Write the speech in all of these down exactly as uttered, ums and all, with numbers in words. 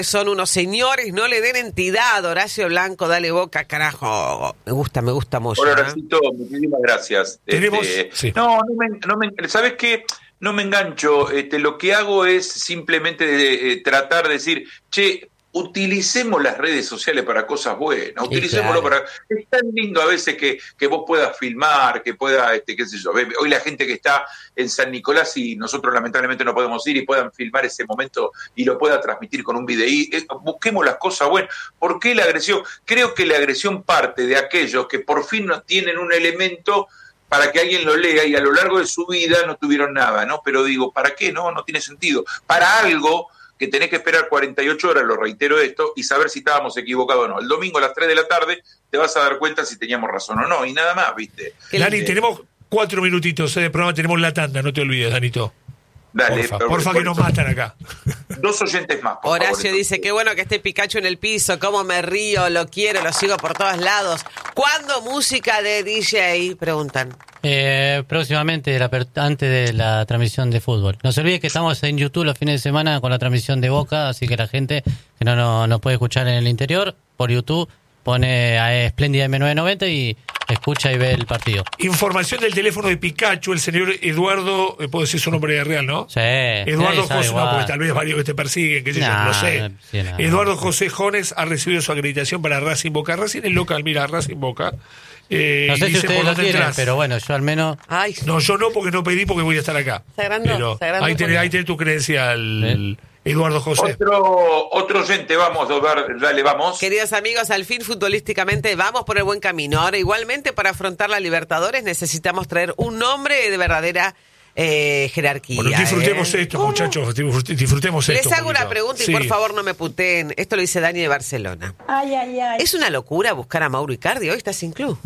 Son unos señores, no le den entidad. Horacio Blanco, dale Boca, carajo. Me gusta, me gusta mucho. Hola, Horacito, ¿eh? Muchísimas gracias. Tenemos, este, sí. No, no me, no me, ¿sabes qué? No me engancho. Este, lo que hago es simplemente eh, tratar de decir, che, utilicemos las redes sociales para cosas buenas, sí, utilicémoslo claro. para... Es tan lindo a veces que, que vos puedas filmar, que pueda, este, qué sé yo, hoy la gente que está en San Nicolás y nosotros lamentablemente no podemos ir y puedan filmar ese momento y lo pueda transmitir con un videí, eh, busquemos las cosas buenas. ¿Por qué la agresión? Creo que la agresión parte de aquellos que por fin no tienen un elemento para que alguien lo lea y a lo largo de su vida no tuvieron nada, ¿no? Pero digo, ¿para qué? No, no tiene sentido. Para algo que tenés que esperar cuarenta y ocho horas, lo reitero esto, y saber si estábamos equivocados o no. El domingo a las tres de la tarde te vas a dar cuenta si teníamos razón o no, y nada más, ¿viste? Dani, Eh, tenemos cuatro minutitos de programa, tenemos la tanda, no te olvides, Danito. Dale, Porfa, pero- porfa que nos matan acá. Dos oyentes más, por Horacio favor, dice, qué bueno que esté Pikachu en el piso, cómo me río, lo quiero, lo sigo por todos lados. ¿Cuándo música de D J? Preguntan. Eh, próximamente, la per- antes de la transmisión de fútbol. No se olvide que estamos en YouTube los fines de semana con la transmisión de Boca, así que la gente que no nos no puede escuchar en el interior, por YouTube, pone a Espléndida M novecientos noventa y escucha y ve el partido. Información del teléfono de Pikachu, el señor Eduardo, eh, puedo decir su nombre real, ¿no? Sí. Eduardo nadie sabe José, no, igual. porque tal vez varios que te persiguen, que yo Nah, no sé. sí, nah, Eduardo no. José Jones ha recibido su acreditación para Racing Boca. Racing es local, mira, Racing Boca. Eh, No sé y si dice ustedes por lo dónde tienen, entras. pero bueno, yo al menos... Ay, No, yo no, porque no pedí, porque voy a estar acá. Se agrandó, Pero se agrandó ahí tenés, con- ahí tenés tu credencial, Eduardo José. Otro, otro oyente, vamos, Dobar, dale, vamos. queridos amigos, al fin futbolísticamente vamos por el buen camino. Ahora, igualmente, para afrontar la Libertadores necesitamos traer un nombre de verdadera eh, jerarquía. Bueno, disfrutemos ¿eh? esto, ¿Cómo? muchachos, disfrut- disfrutemos Les esto. hago un una poquito. pregunta y Sí. por favor no me puteen. Esto lo dice Dani de Barcelona. Ay, ay, ay. ¿Es una locura buscar a Mauro Icardi? Hoy está sin club.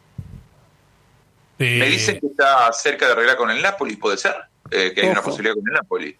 Eh, Me dicen que está cerca de arreglar con el Napoli, ¿puede ser? Eh, que hay una Ojo. posibilidad con el Napoli.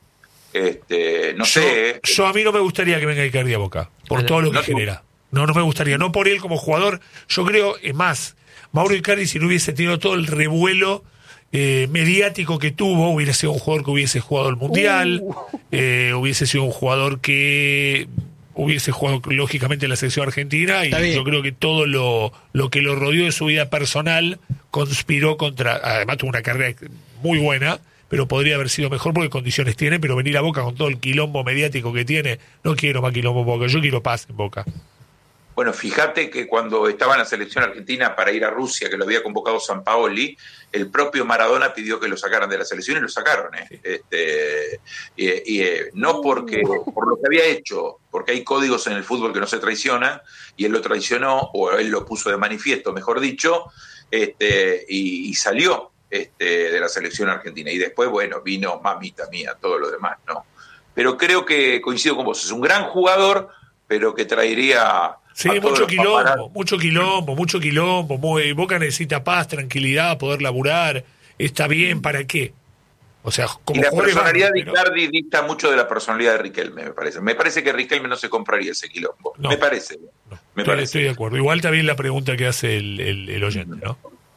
Este, no yo, sé. eh. yo a mí no me gustaría que venga Icardi a Boca, por Bueno, todo lo que no te- genera. No, no me gustaría, no por él como jugador. Yo creo, es más, Mauro Icardi, si no hubiese tenido todo el revuelo eh, mediático que tuvo, hubiera sido un jugador que hubiese jugado el Mundial, eh, hubiese sido un jugador que hubiese jugado lógicamente en la selección argentina, y Está bien. yo creo que todo lo, lo que lo rodeó de su vida personal conspiró contra, además tuvo una carrera muy buena, pero podría haber sido mejor porque condiciones tiene, pero venir a Boca con todo el quilombo mediático que tiene, no quiero más quilombo en Boca, yo quiero paz en Boca. Bueno, fíjate que cuando estaba en la selección argentina para ir a Rusia, que lo había convocado Sampaoli, el propio Maradona pidió que lo sacaran de la selección y lo sacaron. ¿eh? Este, y, y, eh, no porque por lo que había hecho, porque hay códigos en el fútbol que no se traicionan, y él lo traicionó, o él lo puso de manifiesto, mejor dicho, este, y, y salió este, de la selección argentina. Y después, bueno, vino mamita mía, todo lo demás, ¿no? Pero creo que coincido con vos, es un gran jugador, pero que traería... Sí, a todos mucho los quilombo, paparazzi. mucho quilombo, mucho quilombo. Muy, Boca necesita paz, tranquilidad, poder laburar. Está bien, ¿para qué? O sea, como Y la jugadores personalidad de van, pero- Icardi dicta mucho de la personalidad de Riquelme, me parece. Me parece que Riquelme no se compraría ese quilombo. No. Me parece. No, me estoy, parece. estoy de acuerdo. Igual también la pregunta que hace el, el, el oyente, ¿no?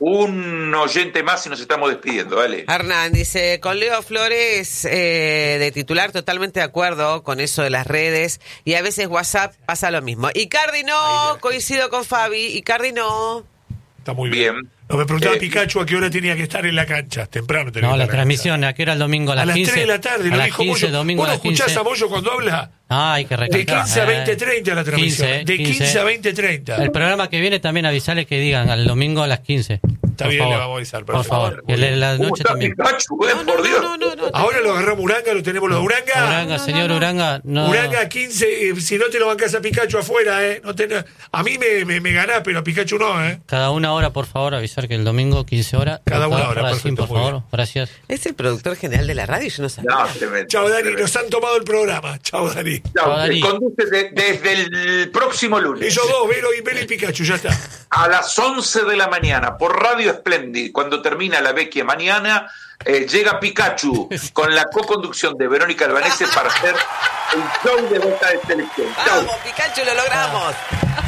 Un oyente más y nos estamos despidiendo, dale. Hernán dice, con Leo Flores eh, de titular, totalmente de acuerdo con eso de las redes, y a veces WhatsApp pasa lo mismo. Icardi no, coincido con Fabi, Icardi no. Está muy bien. Bien. No, me preguntaba Eh, Pikachu a qué hora tenía que estar en la cancha. Temprano tenía No, que la estar en transmisión, ¿a qué era el domingo? A cancha. las A las quince. tres de la tarde, a lo las dijo quince, Moyo. domingo ¿Vos a no las quince. escuchás a Moyo cuando habla? Ah, hay que De recalcar. quince a Eh, veinte treinta la transmisión. quince, de quince quince. a veinte treinta. El programa que viene también avisarles que digan al domingo a las quince. Está Por bien, favor. le vamos a avisar. Por perfecto. favor. Y el de la ¿Cómo noche está también. Pikachu, eh? No, Por no, Dios. no, no, no, no. Ahora lo agarramos Uranga, lo tenemos los de Uranga. Uranga, señor Uranga, no. Uranga quince, eh, si no te lo bancás a Pikachu afuera, ¿eh? No tenés- a mí me, me, me ganás, pero a Pikachu no, ¿eh? Cada una hora, por favor, avisar que el domingo, quince horas. Cada Boca una hora, Racing, perfecto, por muy favor. bien. Gracias. Es el productor general de la radio, yo no sabía. No, tremendo, Chao, Dani, tremendo. nos han tomado el programa. Chao, Dani. Chao, Chao, Dani. conduce de- desde el próximo lunes. Ellos dos, Vero y Vero y Pikachu, ya está. A las once de la mañana por Radio Splendid, cuando termina la vecchia mañana, eh, llega Pikachu con la co-conducción de Verónica Albanese para hacer el show de Boca de Selección. Chau. Vamos, Pikachu, lo logramos.